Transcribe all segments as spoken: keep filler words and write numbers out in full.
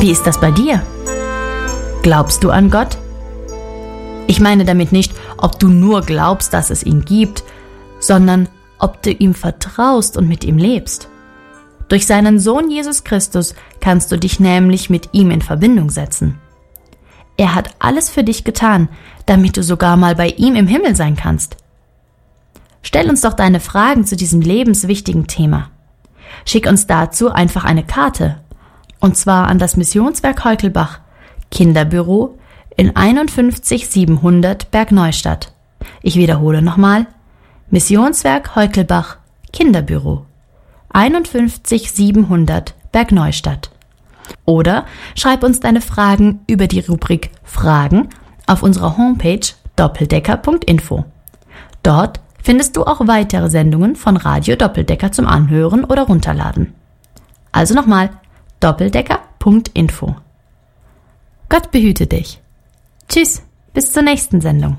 Wie ist das bei dir? Glaubst du an Gott? Ich meine damit nicht, ob du nur glaubst, dass es ihn gibt, sondern ob du ihm vertraust und mit ihm lebst. Durch seinen Sohn Jesus Christus kannst du dich nämlich mit ihm in Verbindung setzen. Er hat alles für dich getan, damit du sogar mal bei ihm im Himmel sein kannst. Stell uns doch deine Fragen zu diesem lebenswichtigen Thema. Schick uns dazu einfach eine Karte, und zwar an das Missionswerk Heukelbach, Kinderbüro in einundfünfzig siebenhundert Bergneustadt. Ich wiederhole nochmal, Missionswerk Heukelbach, Kinderbüro, einundfünfzig siebenhundert Bergneustadt. Oder schreib uns deine Fragen über die Rubrik Fragen auf unserer Homepage doppeldecker punkt info. Dort findest du auch weitere Sendungen von Radio Doppeldecker zum Anhören oder Runterladen. Also nochmal, doppeldecker punkt info. Gott behüte dich. Tschüss, bis zur nächsten Sendung.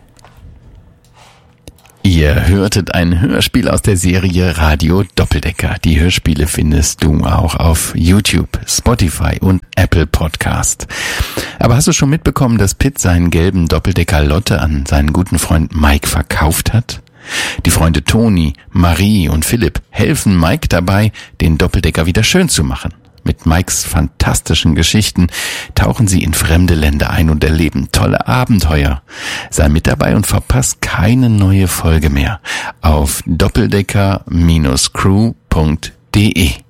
Ihr hörtet ein Hörspiel aus der Serie Radio Doppeldecker. Die Hörspiele findest du auch auf YouTube, Spotify und Apple Podcast. Aber hast du schon mitbekommen, dass Pitt seinen gelben Doppeldecker Lotte an seinen guten Freund Mike verkauft hat? Die Freunde Toni, Marie und Philipp helfen Mike dabei, den Doppeldecker wieder schön zu machen. Mit Mikes fantastischen Geschichten tauchen sie in fremde Länder ein und erleben tolle Abenteuer. Sei mit dabei und verpass keine neue Folge mehr auf doppeldecker Bindestrich crew punkt de.